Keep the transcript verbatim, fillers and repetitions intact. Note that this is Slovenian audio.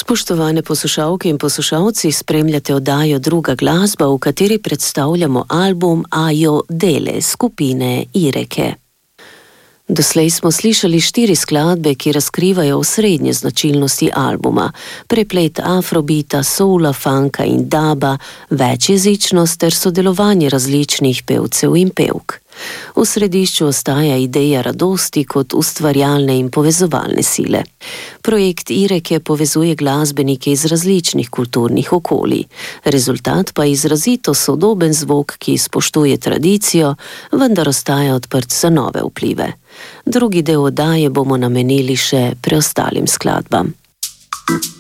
Spoštovane poslušalke in poslušalci, spremljate oddajo Druga glasba, v kateri predstavljamo album Ajo Dele skupine Ireke. Doslej smo slišali štiri skladbe, ki razkrivajo osrednje značilnosti albuma: preplet afrobita, soula, funka in daba, večjezičnost ter sodelovanje različnih pevcev in pevk. V središču ostaja ideja radosti kot ustvarjalne in povezovalne sile. Projekt Ireke povezuje glasbenike iz različnih kulturnih okolij. Rezultat pa je izrazito sodoben zvok, ki spoštuje tradicijo, vendar ostaja odprt za nove vplive. Drugi del oddaje bomo namenili še preostalim skladbam.